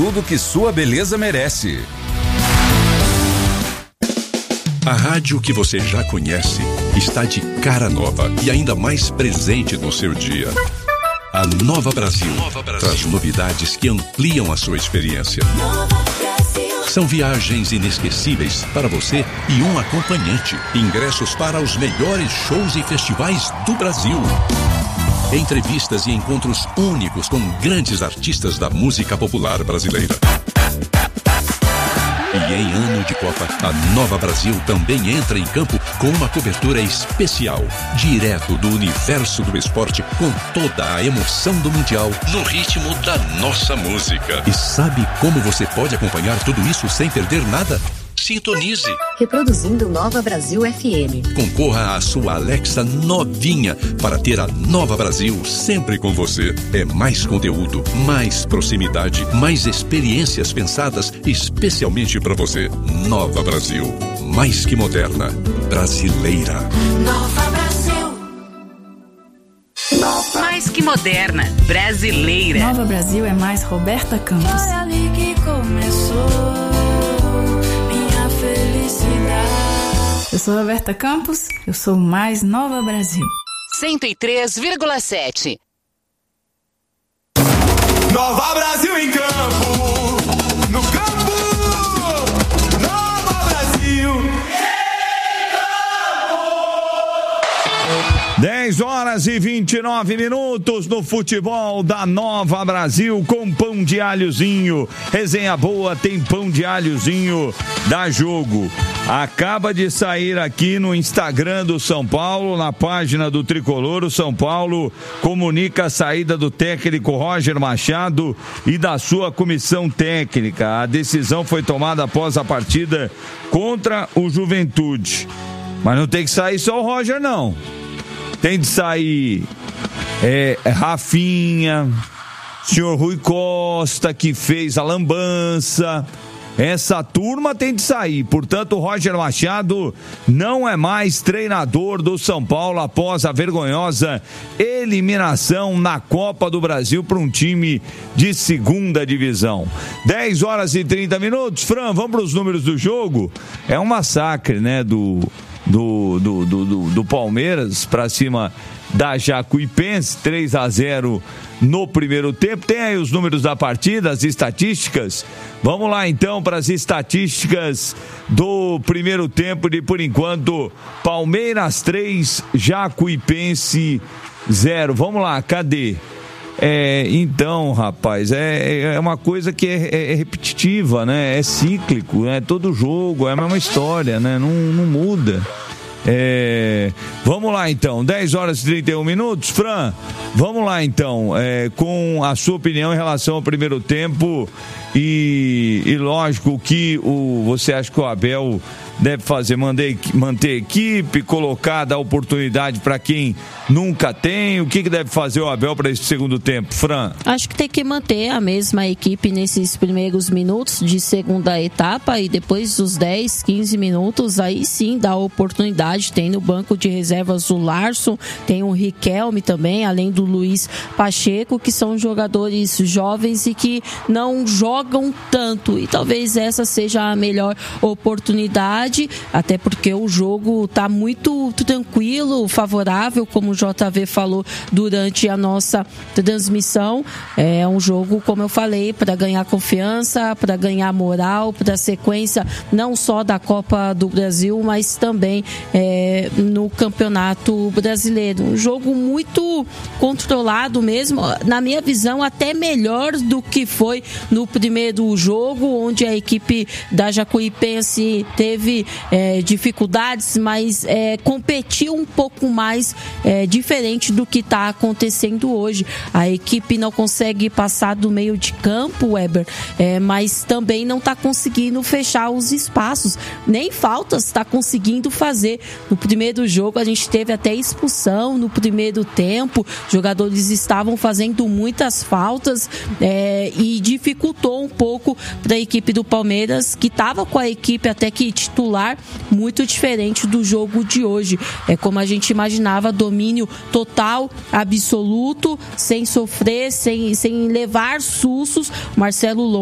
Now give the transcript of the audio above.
tudo que sua beleza merece. A rádio que você já conhece está de cara nova e ainda mais presente no seu dia. A Nova Brasil traz novidades que ampliam a sua experiência. São viagens inesquecíveis para você e um acompanhante. Ingressos para os melhores shows e festivais do Brasil. Entrevistas e encontros únicos com grandes artistas da música popular brasileira. E em ano de Copa, a Nova Brasil também entra em campo com uma cobertura especial, direto do universo do esporte, com toda a emoção do Mundial, no ritmo da nossa música. E sabe como você pode acompanhar tudo isso sem perder nada? Sintonize. Reproduzindo Nova Brasil FM. Concorra à sua Alexa novinha para ter a Nova Brasil sempre com você. É mais conteúdo, mais proximidade, mais experiências pensadas especialmente para você. Nova Brasil, mais que moderna, brasileira. Nova Brasil. Mais que moderna, brasileira. Nova Brasil é mais Roberta Campos. Foi ali que começou. Eu sou Roberta Campos, eu sou mais Nova Brasil. 103,7. Nova Brasil em campo, no campo, Nova Brasil. 10h29 no futebol da Nova Brasil com pão de alhozinho. Resenha boa, tem pão de alhozinho, dá jogo. Acaba de sair aqui no Instagram do São Paulo, na página do Tricolor. O São Paulo comunica a saída do técnico Roger Machado e da sua comissão técnica. A decisão foi tomada após a partida contra o Juventude. Mas não tem que sair só o Roger, não. Tem de sair Rafinha, senhor Rui Costa, que fez a lambança. Essa turma tem de sair. Portanto, o Roger Machado não é mais treinador do São Paulo após a vergonhosa eliminação na Copa do Brasil para um time de segunda divisão. 10h30. Fran, vamos para os números do jogo? É um massacre, né, do Palmeiras para cima da Jacuipense, 3-0 no primeiro tempo. Tem aí os números da partida, as estatísticas. Vamos lá então para as estatísticas do primeiro tempo de, por enquanto, Palmeiras 3, Jacuipense 0. Vamos lá, cadê? Então, rapaz, é uma coisa que é repetitiva, né? É cíclico, né? Todo jogo é a mesma história, né? Não muda. Vamos lá então, 10h31. Fran, vamos lá então, com a sua opinião em relação ao primeiro tempo e lógico que você acha que o Abel deve fazer, manter a equipe, colocar, dar oportunidade para quem nunca tem. O que deve fazer o Abel para esse segundo tempo, Fran? Acho que tem que manter a mesma equipe nesses primeiros minutos de segunda etapa e depois dos 10, 15 minutos, aí sim dá oportunidade. Tem no banco de reservas o Larson, tem o Riquelme também, além do Luiz Pacheco, que são jogadores jovens e que não jogam tanto, e talvez essa seja a melhor oportunidade, até porque o jogo está muito tranquilo, favorável, como o JV falou durante a nossa transmissão. É um jogo, como eu falei, para ganhar confiança, para ganhar moral, para a sequência não só da Copa do Brasil, mas também no Campeonato Brasileiro. Um jogo muito controlado mesmo, na minha visão até melhor do que foi no primeiro jogo, onde a equipe da Jacuipense teve dificuldades, mas competiu um pouco mais, diferente do que está acontecendo hoje. A equipe não consegue passar do meio de campo, Weber, mas também não está conseguindo fechar os espaços, nem faltas está conseguindo fazer. No primeiro jogo a gente teve até expulsão no primeiro tempo, jogadores estavam fazendo muitas faltas, e dificultou um pouco para a equipe do Palmeiras, que estava com a equipe até que titular muito diferente do jogo de hoje. É como a gente imaginava, domínio total, absoluto, sem sofrer, sem levar sustos. Marcelo